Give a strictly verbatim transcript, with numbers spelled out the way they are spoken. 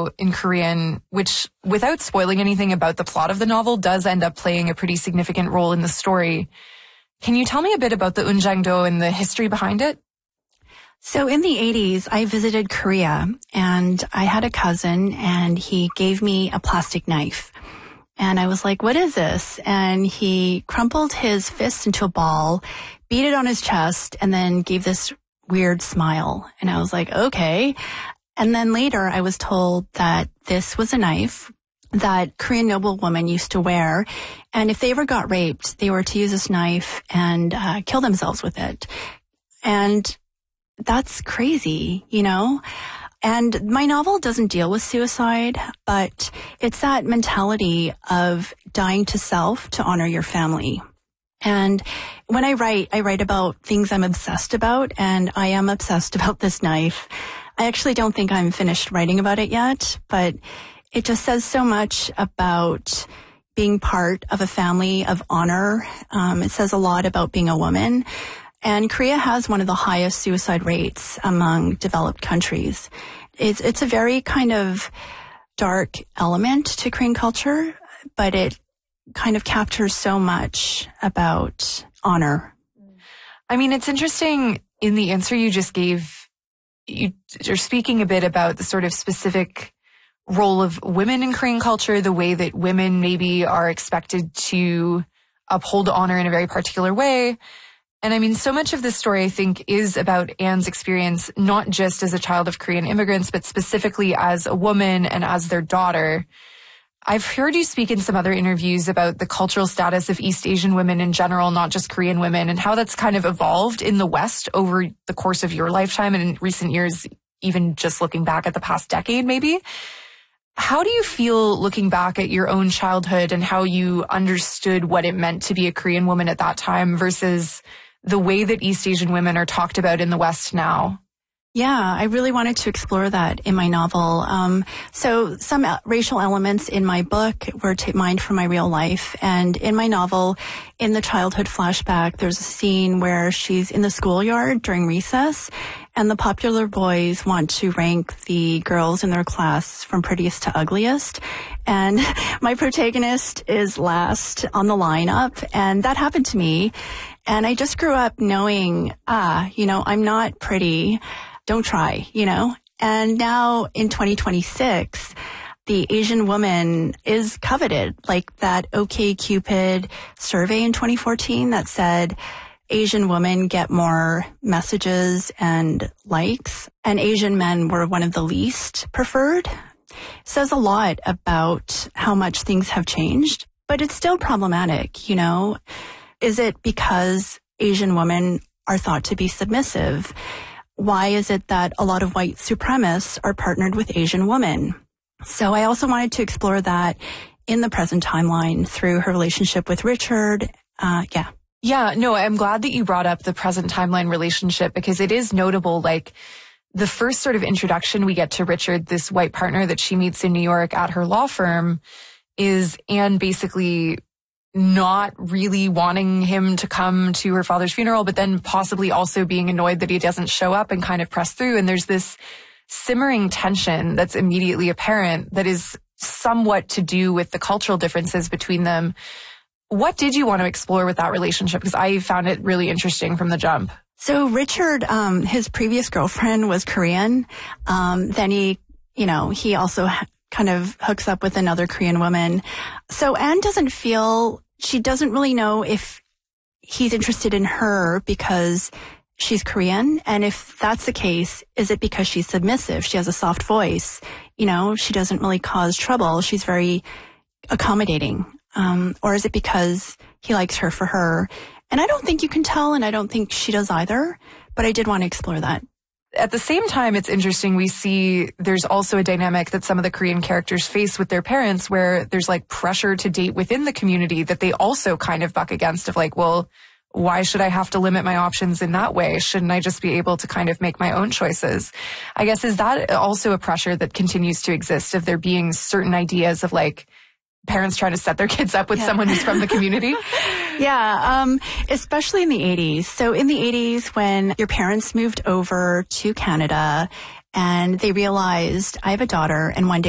Unjangdo in Korean, which, without spoiling anything about the plot of the novel, does end up playing a pretty significant role in the story. Can you tell me a bit about the Unjangdo and the history behind it? So in the eighties, I visited Korea, and I had a cousin, and he gave me a plastic knife. And I was like, what is this? And he crumpled his fist into a ball, beat it on his chest, and then gave this weird smile. And I was like, okay. And then later I was told that this was a knife that Korean noblewomen used to wear. And if they ever got raped, they were to use this knife and uh, kill themselves with it. And that's crazy, you know? And my novel doesn't deal with suicide, but it's that mentality of dying to self to honor your family. And when I write, I write about things I'm obsessed about, and I am obsessed about this knife. I actually don't think I'm finished writing about it yet, but it just says so much about being part of a family of honor. Um, it says a lot about being a woman. And Korea has one of the highest suicide rates among developed countries. It's, it's a very kind of dark element to Korean culture, but it kind of captures so much about honor. I mean, it's interesting in the answer you just gave, you, you're speaking a bit about the sort of specific role of women in Korean culture, the way that women maybe are expected to uphold honor in a very particular way. And I mean, so much of this story, I think, is about Anne's experience, not just as a child of Korean immigrants, but specifically as a woman and as their daughter. I've heard you speak in some other interviews about the cultural status of East Asian women in general, not just Korean women, and how that's kind of evolved in the West over the course of your lifetime and in recent years, even just looking back at the past decade, maybe. How do you feel looking back at your own childhood and how you understood what it meant to be a Korean woman at that time versus the way that East Asian women are talked about in the West now? Yeah, I really wanted to explore that in my novel. Um, so some racial elements in my book were t- mined from my real life. And in my novel, in the childhood flashback, there's a scene where she's in the schoolyard during recess, and the popular boys want to rank the girls in their class from prettiest to ugliest. And my protagonist is last on the lineup, and that happened to me. And I just grew up knowing, ah, you know, I'm not pretty. Don't try, you know. And now in twenty twenty-six, the Asian woman is coveted, like that OkCupid survey in twenty fourteen that said Asian women get more messages and likes, and Asian men were one of the least preferred. Says a lot about how much things have changed, but it's still problematic, you know. Is it because Asian women are thought to be submissive? Why is it that a lot of white supremacists are partnered with Asian women? So I also wanted to explore that in the present timeline through her relationship with Richard. Uh, yeah. Yeah, no, I'm glad that you brought up the present timeline relationship because it is notable. Like the first sort of introduction we get to Richard, this white partner that she meets in New York at her law firm, is Anne basically not really wanting him to come to her father's funeral, but then possibly also being annoyed that he doesn't show up and kind of press through. And there's this simmering tension that's immediately apparent that is somewhat to do with the cultural differences between them. What did you want to explore with that relationship? Because I found it really interesting from the jump. So Richard, um, his previous girlfriend was Korean. Um, then he, you know, he also ha- kind of hooks up with another Korean woman. So Anne doesn't feel, she doesn't really know if he's interested in her because she's Korean. And if that's the case, is it because she's submissive? She has a soft voice. You know, she doesn't really cause trouble. She's very accommodating. Um, or is it because he likes her for her? And I don't think you can tell, and I don't think she does either. But I did want to explore that. At the same time, it's interesting. We see there's also a dynamic that some of the Korean characters face with their parents where there's like pressure to date within the community that they also kind of buck against of like, well, why should I have to limit my options in that way? Shouldn't I just be able to kind of make my own choices? I guess, is that also a pressure that continues to exist of there being certain ideas of like parents trying to set their kids up with yeah. someone who's from the community? Yeah, um, especially in the eighties. So in the eighties, when your parents moved over to Canada and they realized, I have a daughter, and one day